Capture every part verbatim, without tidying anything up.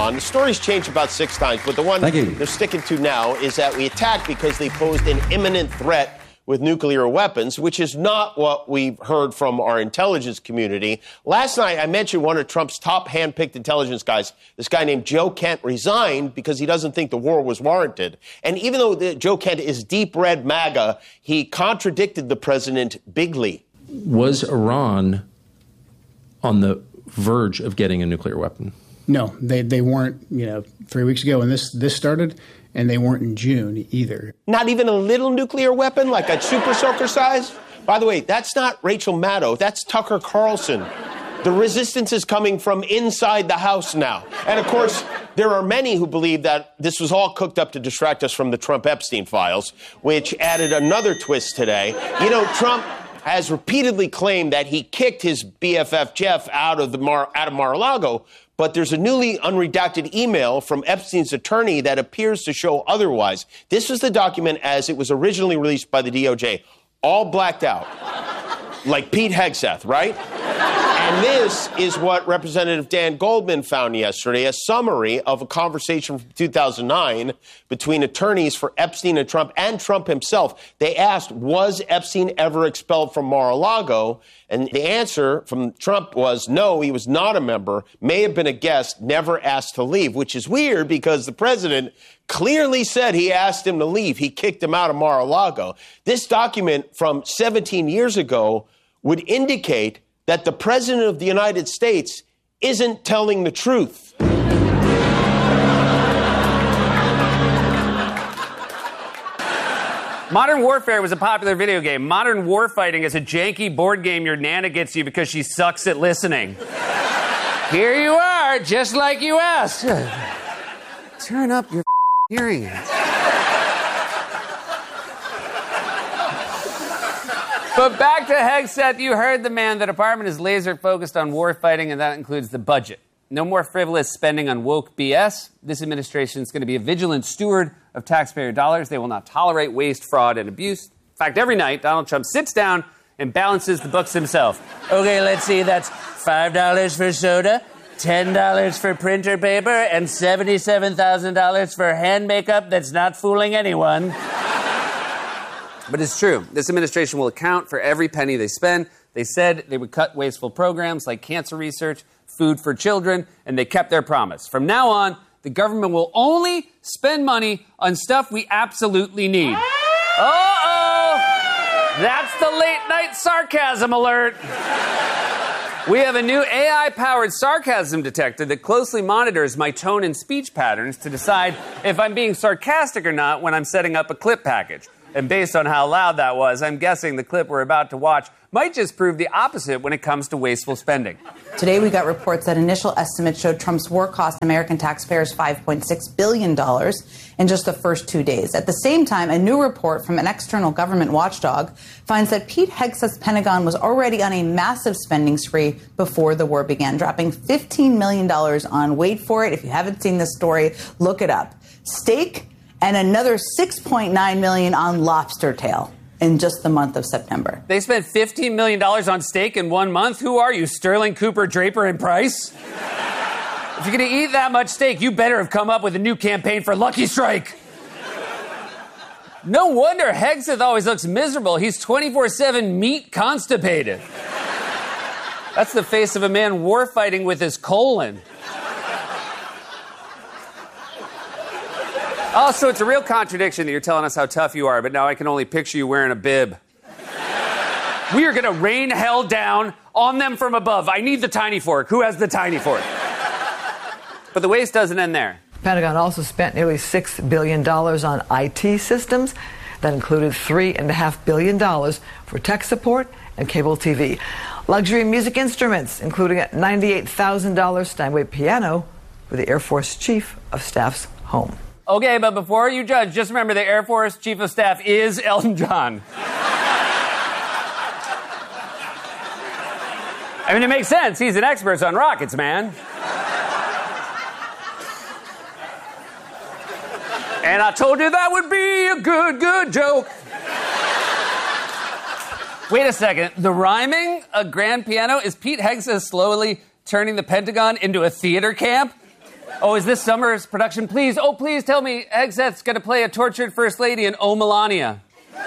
Pentagon. The story's changed about six times, but the one they're sticking to now is that we attacked because they posed an imminent threat with nuclear weapons, which is not what we've heard from our intelligence community. Last night, I mentioned one of Trump's top hand-picked intelligence guys, this guy named Joe Kent, resigned because he doesn't think the war was warranted. And even though the, Joe Kent is deep red MAGA, he contradicted the president bigly. Was Iran on the verge of getting a nuclear weapon? No, they they weren't, you know, three weeks ago when this, this started. And they weren't in June either. Not even a little nuclear weapon, like a super soaker size? By the way, that's not Rachel Maddow. That's Tucker Carlson. The resistance is coming from inside the House now. And, of course, there are many who believe that this was all cooked up to distract us from the Trump-Epstein files, which added another twist today. You know, Trump has repeatedly claimed that he kicked his B F F Jeff out of, the Mar- out of Mar-a-Lago, but there's a newly unredacted email from Epstein's attorney that appears to show otherwise. This was the document as it was originally released by the D O J, all blacked out, like Pete Hegseth, right? And this is what Representative Dan Goldman found yesterday, a summary of a conversation from two thousand nine between attorneys for Epstein and Trump and Trump himself. They asked, was Epstein ever expelled from Mar-a-Lago? And the answer from Trump was, no, he was not a member, may have been a guest, never asked to leave, which is weird because the president clearly said he asked him to leave. He kicked him out of Mar-a-Lago. This document from seventeen years ago would indicate that the president of the United States isn't telling the truth. Modern Warfare was a popular video game. Modern Warfighting is a janky board game your nana gets you because she sucks at listening. Here you are, just like you asked. Turn up your hearing aids. But back to Hegseth, you heard the man. The department is laser focused on war fighting, and that includes the budget. No more frivolous spending on woke B S. This administration is going to be a vigilant steward of taxpayer dollars. They will not tolerate waste, fraud, and abuse. In fact, every night, Donald Trump sits down and balances the books himself. Okay, let's see, that's five dollars for soda, ten dollars for printer paper, and seventy-seven thousand dollars for hand makeup that's not fooling anyone. But it's true. This administration will account for every penny they spend. They said they would cut wasteful programs like cancer research, food for children, and they kept their promise. From now on, the government will only spend money on stuff we absolutely need. Uh-oh! That's the late-night sarcasm alert. We have a new A I-powered sarcasm detector that closely monitors my tone and speech patterns to decide if I'm being sarcastic or not when I'm setting up a clip package. And based on how loud that was, I'm guessing the clip we're about to watch might just prove the opposite when it comes to wasteful spending. Today we got reports that initial estimates showed Trump's war cost American taxpayers five point six billion dollars in just the first two days. At the same time, a new report from an external government watchdog finds that Pete Hegseth's Pentagon was already on a massive spending spree before the war began, dropping fifteen million dollars on, wait for it, if you haven't seen this story, look it up, steak, and another six point nine million dollars on lobster tail in just the month of September. They spent fifteen million dollars on steak in one month? Who are you, Sterling, Cooper, Draper, and Price? If you're going to eat that much steak, you better have come up with a new campaign for Lucky Strike. No wonder Hegseth always looks miserable. He's twenty-four seven meat constipated. That's the face of a man war fighting with his colon. Also, it's a real contradiction that you're telling us how tough you are, but now I can only picture you wearing a bib. We are going to rain hell down on them from above. I need the tiny fork. Who has the tiny fork? But the waste doesn't end there. The Pentagon also spent nearly six billion dollars on I T systems. That included three point five billion dollars for tech support and cable T V. Luxury music instruments, including a ninety-eight thousand dollars Steinway piano for the Air Force Chief of Staff's home. Okay, but before you judge, just remember the Air Force Chief of Staff is Elton John. I mean, it makes sense. He's an expert on rockets, man. And I told you that would be a good, good joke. Wait a second. The rhyming, a grand piano, is Pete Hegseth slowly turning the Pentagon into a theater camp? Oh, is this summer's production? Please, oh, please tell me Hegseth's going to play a tortured first lady in Oh, Melania.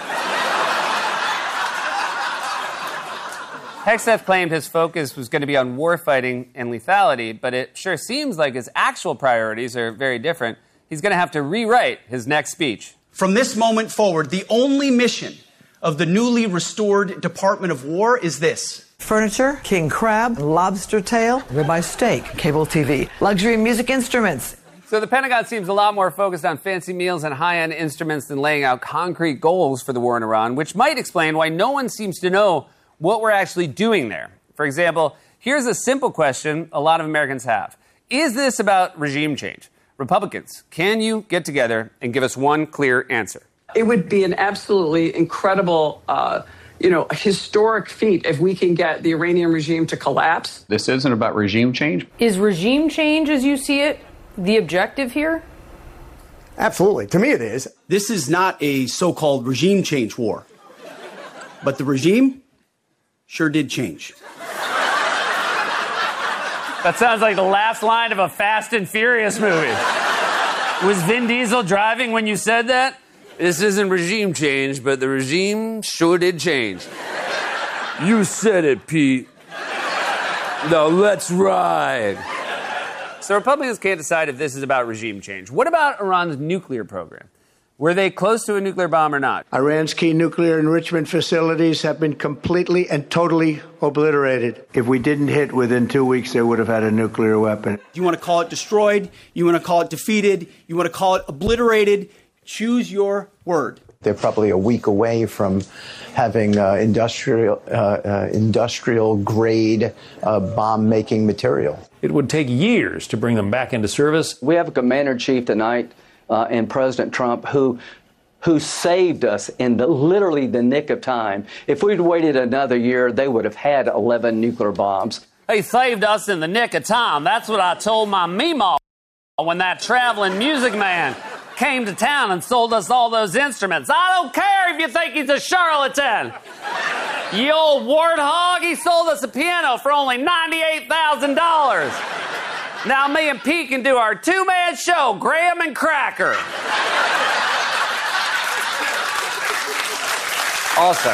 Hegseth claimed his focus was going to be on warfighting and lethality, but it sure seems like his actual priorities are very different. He's going to have to rewrite his next speech. From this moment forward, the only mission of the newly restored Department of War is this. Furniture, king crab, lobster tail, ribeye steak, cable T V, luxury music instruments. So the Pentagon seems a lot more focused on fancy meals and high-end instruments than laying out concrete goals for the war in Iran, which might explain why no one seems to know what we're actually doing there. For example, here's a simple question a lot of Americans have. Is this about regime change? Republicans, can you get together and give us one clear answer? It would be an absolutely incredible, uh, you know, historic feat if we can get the Iranian regime to collapse. This isn't about regime change. Is regime change, as you see it, the objective here? Absolutely. To me, it is. This is not a so-called regime change war. But the regime sure did change. That sounds like the last line of a Fast and Furious movie. Was Vin Diesel driving when you said that? This isn't regime change, but the regime sure did change. You said it, Pete. Now let's ride. So Republicans can't decide if this is about regime change. What about Iran's nuclear program? Were they close to a nuclear bomb or not? Iran's key nuclear enrichment facilities have been completely and totally obliterated. If we didn't hit within two weeks, they would have had a nuclear weapon. You want to call it destroyed? You want to call it defeated? You want to call it obliterated? Choose your word. They're probably a week away from having uh, industrial, uh, uh, industrial grade uh, bomb-making material. It would take years to bring them back into service. We have a commander-in-chief tonight uh, and President Trump who who saved us in the, literally the nick of time. If we'd waited another year, they would have had eleven nuclear bombs. He saved us in the nick of time. That's what I told my Meemaw when that traveling music man came to town and sold us all those instruments. I don't care if you think he's a charlatan. You old warthog, he sold us a piano for only ninety-eight thousand dollars. Now me and Pete can do our two-man show, Graham and Cracker. Also,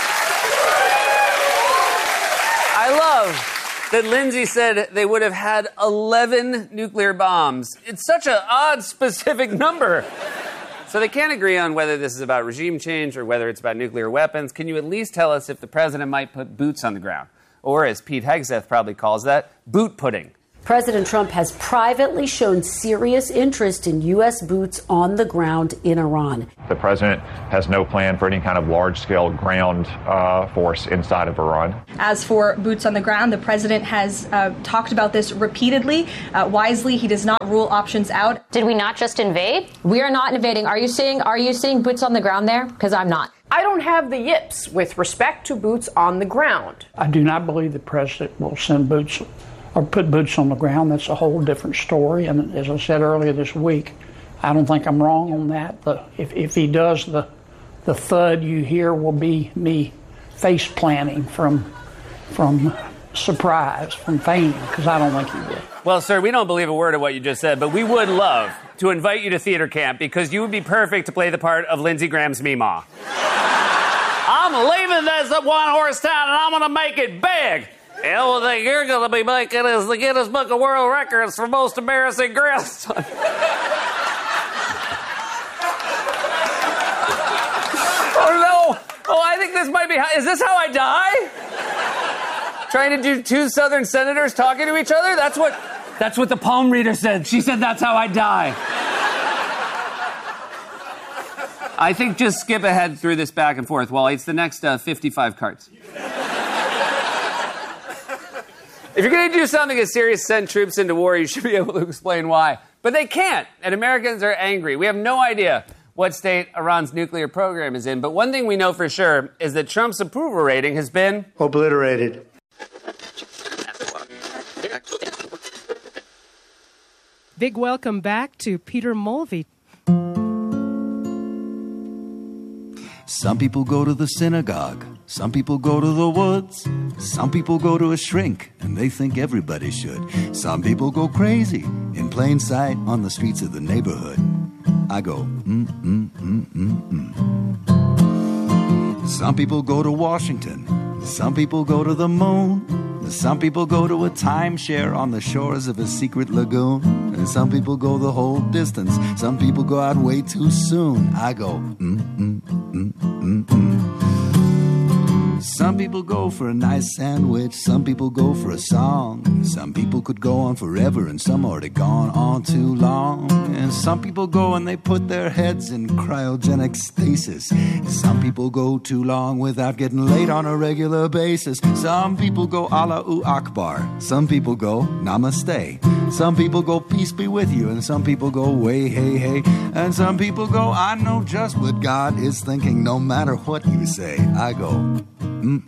I love that Lindsay said they would have had eleven nuclear bombs. It's such an odd, specific number. So they can't agree on whether this is about regime change or whether it's about nuclear weapons. Can you at least tell us if the president might put boots on the ground? Or, as Pete Hegseth probably calls that, boot pudding. President Trump has privately shown serious interest in U S boots on the ground in Iran. The president has no plan for any kind of large-scale ground uh, force inside of Iran. As for boots on the ground, the president has uh, talked about this repeatedly. Uh, wisely, he does not rule options out. Did we not just invade? We are not invading. Are you seeing, are you seeing boots on the ground there? Because I'm not. I don't have the yips with respect to boots on the ground. I do not believe the president will send boots or put boots on the ground. That's a whole different story. And as I said earlier this week, I don't think I'm wrong on that. The, if, if he does, the the thud you hear will be me face planting from from surprise, from fainting, because I don't think he will. Well, sir, we don't believe a word of what you just said, but we would love to invite you to theater camp because you would be perfect to play the part of Lindsey Graham's Meemaw. I'm leaving this one-horse town and I'm going to make it big. The only thing you're going to be making is the Guinness Book of World Records for most embarrassing grandson. Oh, no. Oh, I think this might be... How, is this how I die? Trying to do two Southern senators talking to each other? That's what... That's what the palm reader said. She said that's how I die. I think just skip ahead through this back and forth, Wally. It's the next uh, fifty-five cards. If you're going to do something as serious as send troops into war, you should be able to explain why. But they can't, and Americans are angry. We have no idea what state Iran's nuclear program is in, but one thing we know for sure is that Trump's approval rating has been... obliterated. Big welcome back to Peter Mulvey. Some people go to the synagogue. Some people go to the woods. Some people go to a shrink, and they think everybody should. Some people go crazy in plain sight on the streets of the neighborhood. I go, mm, mm, mm, mm, mm. Some people go to Washington. Some people go to the moon. Some people go to a timeshare on the shores of a secret lagoon. And some people go the whole distance. Some people go out way too soon. I go, mm, mm, mm, mm, mm. Some people go for a nice sandwich. Some people go for a song. Some people could go on forever, and some already gone on too long. And some people go and they put their heads in cryogenic stasis. Some people go too long without getting late on a regular basis. Some people go Allahu Akbar. Some people go Namaste. Some people go peace be with you, and some people go way hey hey. And some people go I know just what God is thinking no matter what you say. I go